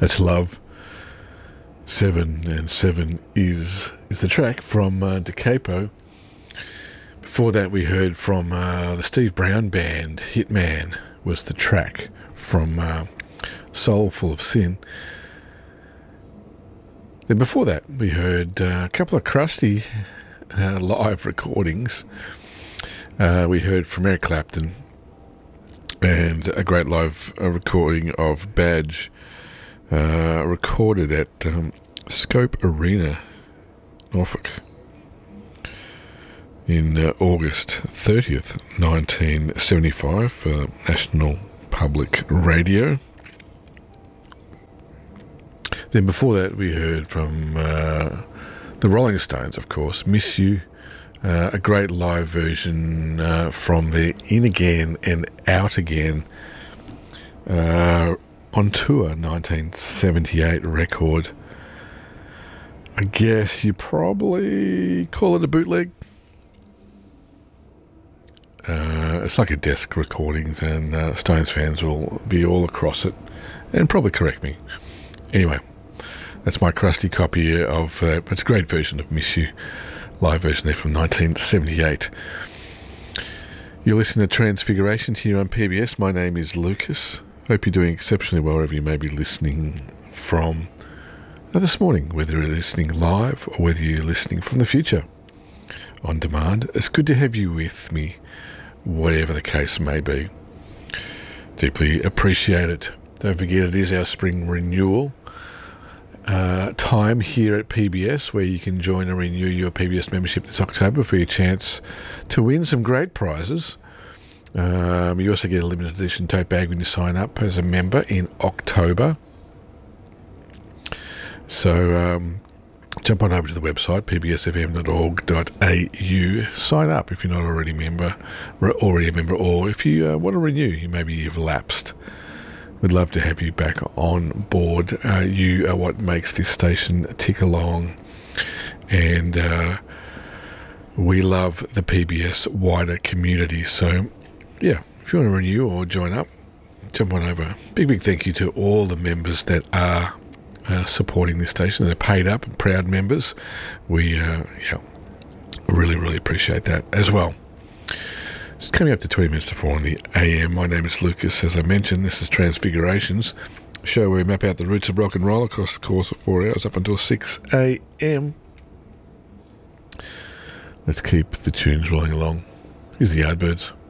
That's Love. 7 and 7 is the track from Da Capo. Before that, we heard from the Steve Brown Band. Hitman was the track from Soul Full of Sin. Then before that, we heard a couple of Krusty live recordings. We heard from Eric Clapton and a great live recording of Badge, recorded at Scope Arena, Norfolk, in August 30th, 1975 for National Public Radio. Then before that, we heard from the Rolling Stones, of course, Miss You, a great live version from their In Again and Out Again on tour 1978 record. I guess you probably call it a bootleg. It's like a desk recordings, and Stones fans will be all across it and probably correct me. Anyway, that's my crusty copy of that. It's a great version of Miss You, live version there from 1978. You're listening to Transfigurations here on PBS. My name is Lucas. Hope you're doing exceptionally well wherever you may be listening from this morning, whether you're listening live or whether you're listening from the future on demand. It's good to have you with me, whatever the case may be. Deeply appreciate it. Don't forget, it is our spring renewal time here at PBS, where you can join and renew your PBS membership this October for your chance to win some great prizes. You also get a limited edition tote bag when you sign up as a member in October. So jump on over to the website, pbsfm.org.au. Sign up if you're not already a member, or if you want to renew, maybe you've lapsed. We'd love to have you back on board. You are what makes this station tick along, and we love the PBS wider community. So, yeah, if you want to renew or join up, jump on over. Big thank you to all the members that are supporting this station. They're paid up and proud members. We really appreciate that as well. It's coming up to 20 minutes to 4 on the AM. My name is Lucas. As I mentioned, this is Transfigurations, a show where we map out the roots of rock and roll across the course of 4 hours up until 6 AM. Let's keep the tunes rolling along. Here's the Yardbirds.